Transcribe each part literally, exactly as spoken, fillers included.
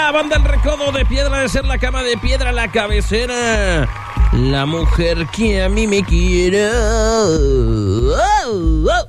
la banda El Recodo, de piedra de ser la cama, de piedra la cabecera. La mujer que a mí me quiere. Oh, oh.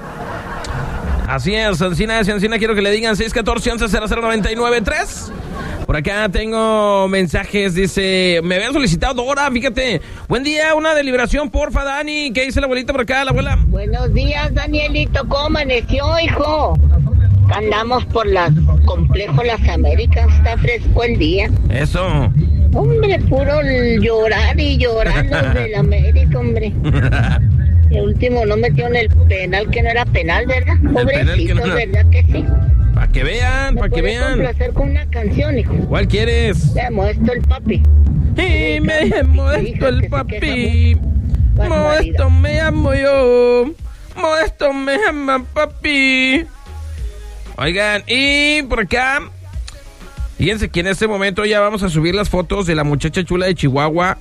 Así es, Encina es Encina, quiero que le digan seis uno cuatro, once cero cero nueve nueve tres. Por acá tengo mensajes, dice, me habían solicitado Dora, fíjate. Buen día, una deliberación, porfa, Dani. ¿Qué dice la abuelita por acá, la abuela? Buenos días, Danielito, ¿cómo amaneció, hijo? Andamos por las Complejo Las Américas, está fresco el día. Eso. Hombre, puro llorar y llorar los del América, hombre. El último no metieron el penal que no era penal, ¿verdad? Pobrecitos, no... ¿verdad que sí? Para que vean, para que vean. Me complacer con una canción, hijo. ¿Cuál quieres? Me modesto el papi. Y me modesto el papi. Modesto me amo yo. Modesto me ama papi. Oigan, y por acá, fíjense que en este momento ya vamos a subir las fotos de la muchacha chula de Chihuahua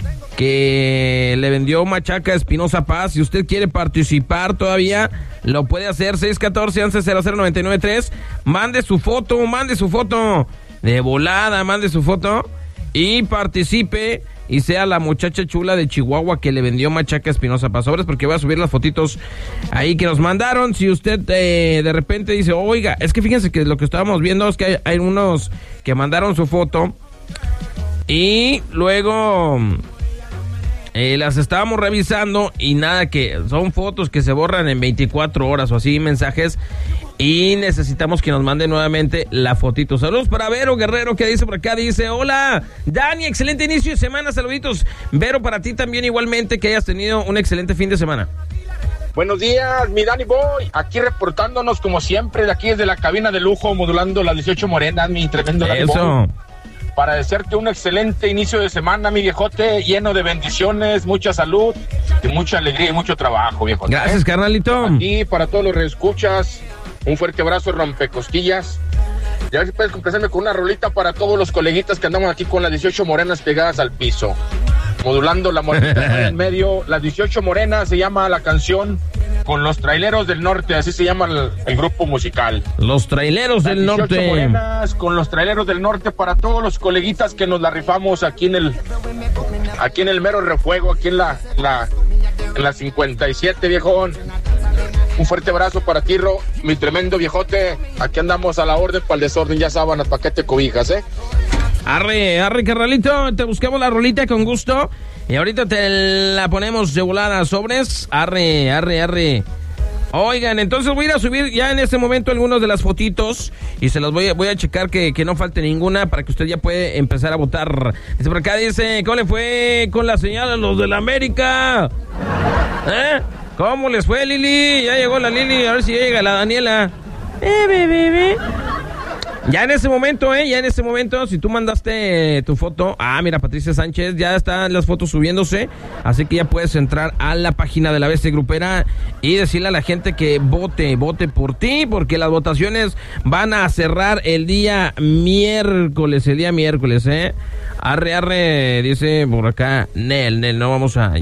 que le vendió machaca a Espinosa Paz. Si usted quiere participar todavía, lo puede hacer. Seis uno cuatro, once cero cero nueve nueve tres. Mande su foto, mande su foto. De volada, mande su foto y participe. Y sea la muchacha chula de Chihuahua que le vendió machaca a Espinosa Paz. Sobres, porque voy a subir las fotitos ahí que nos mandaron. Si usted eh, de repente dice, oiga, es que fíjense que lo que estábamos viendo es que hay, hay unos que mandaron su foto y luego eh, las estábamos revisando y nada, que son fotos que se borran en veinticuatro horas o así, mensajes. Y necesitamos que nos mande nuevamente la fotito. Saludos para Vero Guerrero, que dice por acá, dice, hola, Dani, excelente inicio de semana, saluditos. Vero, para ti también igualmente, que hayas tenido un excelente fin de semana. Buenos días, mi Dani Boy, aquí reportándonos como siempre, de aquí desde la cabina de lujo, modulando las dieciocho morenas, mi tremendo Dani Boy. Eso. Para desearte un excelente inicio de semana, mi viejote, lleno de bendiciones, mucha salud, y mucha alegría y mucho trabajo, viejote. Gracias, carnalito. Aquí, para todos los reescuchas, un fuerte abrazo, rompecostillas. Y a ver si puedes complacerme con una rolita para todos los coleguitas que andamos aquí con las dieciocho morenas pegadas al piso. Modulando la morenita en medio. Las dieciocho morenas se llama la canción Con los Traileros del Norte, así se llama el, el grupo musical. Los Traileros del las dieciocho Norte. Morenas con los Traileros del Norte para todos los coleguitas que nos la rifamos aquí en el aquí en el mero refuego, aquí en la, la en la cincuenta y siete, viejón. Un fuerte abrazo para ti, Ro, mi tremendo viejote. Aquí andamos a la orden para el desorden, ya sábanas, pa' que te cobijas, ¿eh? Arre, arre, carnalito, te buscamos la rolita con gusto. Y ahorita te la ponemos de volada, sobres. Arre, arre, arre. Oigan, entonces voy a ir a subir ya en este momento algunas de las fotitos y se las voy a, voy a checar que, que no falte ninguna para que usted ya puede empezar a votar. Dice por acá, dice, ¿cómo le fue con la señal a los de la América? ¿Eh? ¿Cómo les fue, Lili? Ya llegó la Lili, a ver si llega la Daniela. Eh, bebé, bebé. Ya en ese momento, eh, ya en ese momento, si tú mandaste tu foto, ah, mira, Patricia Sánchez, ya están las fotos subiéndose, así que ya puedes entrar a la página de la Bestia Grupera y decirle a la gente que vote, vote por ti, porque las votaciones van a cerrar el día miércoles, el día miércoles, eh. Arre, arre, dice por acá, Nel, Nel, no vamos a...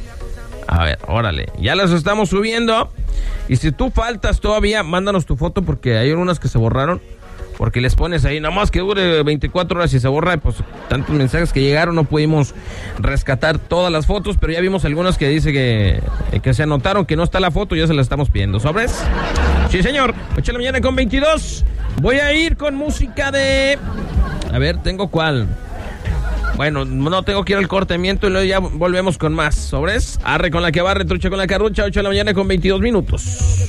A ver, órale, ya las estamos subiendo. Y si tú faltas todavía, mándanos tu foto porque hay unas que se borraron. Porque les pones ahí, nada más que dure veinticuatro horas y se borra, pues tantos mensajes que llegaron, no pudimos rescatar todas las fotos, pero ya vimos algunas que dice que, que se anotaron, que no está la foto, ya se la estamos pidiendo. ¿Sobres? Sí, señor. ocho de la mañana con veintidós. Voy a ir con música de... A ver, ¿tengo cuál? Bueno, no tengo que ir al cortamiento y luego ya volvemos con más. ¿Sobres? Arre con la que barre, trucha con la carrucha, ocho de la mañana con veintidós minutos.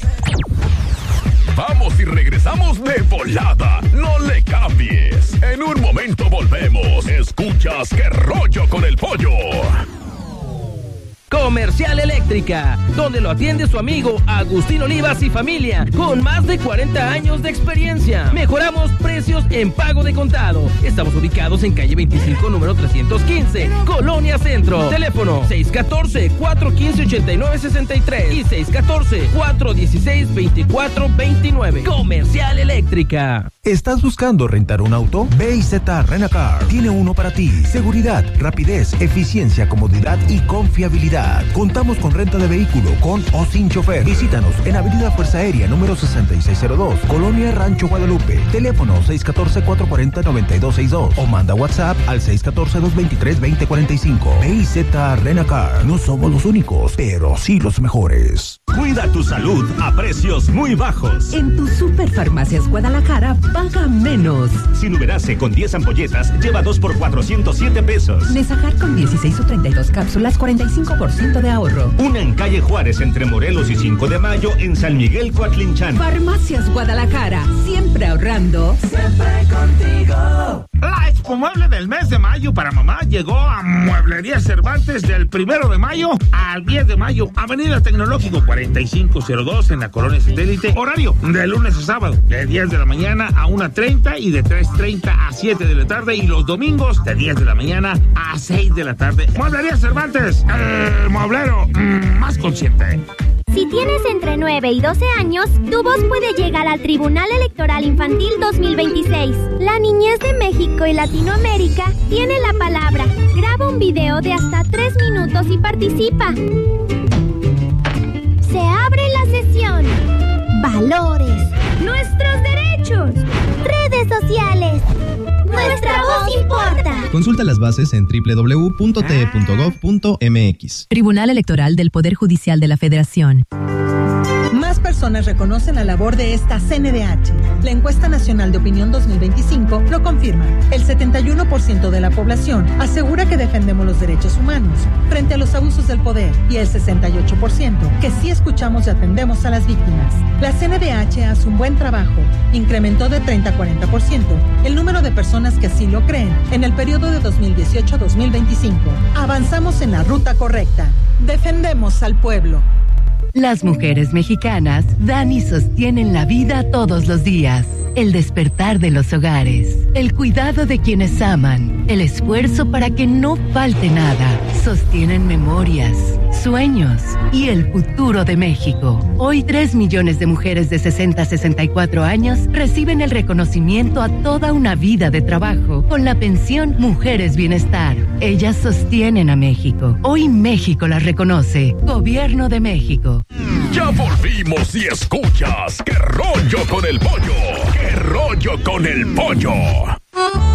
Vamos y regresamos de volada. No le cambies. En un momento volvemos. Escuchas Qué Rollo con el Pollo. Comercial Eléctrica, donde lo atiende su amigo Agustín Olivas y familia, con más de cuarenta años de experiencia. Mejoramos precios en pago de contado. Estamos ubicados en calle veinticinco, número trescientos quince, Colonia Centro. Teléfono seis uno cuatro, cuatro uno cinco, ocho nueve seis tres y seis uno cuatro, cuatro uno seis, dos cuatro dos nueve. Comercial Eléctrica. ¿Estás buscando rentar un auto? B y Z Rent-A-Car tiene uno para ti. Seguridad, rapidez, eficiencia, comodidad y confiabilidad. seguridad. Contamos con renta de vehículo con o sin chofer. Visítanos en Avenida Fuerza Aérea número sesenta y seis cero dos, Colonia Rancho Guadalupe. Teléfono seis uno cuatro, cuatro cuatro cero, nueve dos seis dos o manda WhatsApp al seis uno cuatro, dos dos tres, dos cero cuatro cinco. B I Z Renacar. No somos los únicos, pero sí los mejores. Cuida tu salud a precios muy bajos. En tu Superfarmacias Guadalajara paga menos. Sinuberase con diez ampolletas lleva dos por cuatrocientos siete pesos. Nesajar con dieciséis o treinta y dos cápsulas, cuarenta y cinco por ciento de ahorro. Una en calle Juárez entre Morelos y cinco de mayo en San Miguel Coatlinchán. Farmacias Guadalajara, siempre ahorrando, siempre contigo. La Expo Mueble del mes de mayo para mamá llegó a Mueblería Cervantes del primero de mayo al diez de mayo, Avenida Tecnológico cuarenta y cinco cero dos en la Colonia Satélite. Horario de lunes a sábado de diez de la mañana a una treinta y de tres treinta a siete de la tarde, y los domingos de diez de la mañana a seis de la tarde. Mueblería Cervantes, el mueblero mmm, más consciente. Si tienes entre nueve y doce años, tu voz puede llegar al Tribunal Electoral Infantil dos mil veintiséis. La niñez de México y Latinoamérica tiene la palabra. Graba un video de hasta tres minutos y participa. Se abre la sesión. Valores. Nuestros derechos. Redes sociales. Nuestra voz importa. Consulta las bases en doble u doble u doble u punto t e punto gov punto m x. Tribunal Electoral del Poder Judicial de la Federación. Más personas reconocen la labor de esta C N D H. La encuesta nacional de opinión dos mil veinticinco lo confirma. El setenta y uno por ciento de la población asegura que defendemos los derechos humanos frente a los abusos del poder, y el sesenta y ocho por ciento que sí escuchamos y atendemos a las víctimas. La C N D H hace un buen trabajo. Incrementó de treinta a cuarenta por ciento el número de personas que sí lo creen en el periodo de dos mil dieciocho a dos mil veinticinco. Avanzamos en la ruta correcta. Defendemos al pueblo. Las mujeres mexicanas dan y sostienen la vida todos los días. El despertar de los hogares, el cuidado de quienes aman, el esfuerzo para que no falte nada. Sostienen memorias, sueños y el futuro de México. Hoy tres millones de mujeres de sesenta a sesenta y cuatro años reciben el reconocimiento a toda una vida de trabajo con la pensión Mujeres Bienestar. Ellas sostienen a México. Hoy México las reconoce. Gobierno de México. Ya volvimos y escuchas ¿Qué rollo con el pollo? ¿Qué rollo con el pollo?